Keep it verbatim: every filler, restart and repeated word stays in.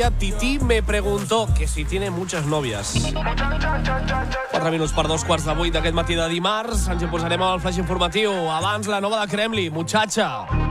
Titi me preguntó que si tiene muchas novias. Quatre minuts per dos quarts de vuit d'aquest matí de dimarts. Ens hi posarem al flash informatiu. Abans, la nova de Kremli, Muchacha.